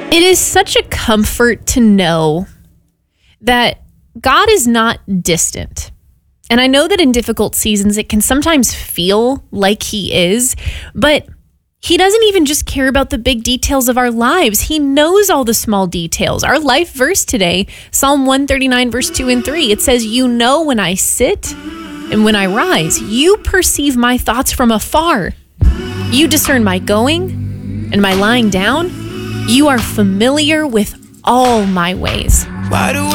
It is such a comfort to know that God is not distant. And I know that in difficult seasons, it can sometimes feel like he is, but he doesn't even just care about the big details of our lives. He knows all the small details. Our life verse today, Psalm 139, verse 2 and 3, it says, "You know when I sit and when I rise, you perceive my thoughts from afar. You discern my going and my lying down. You are familiar with all my ways." Wide awake.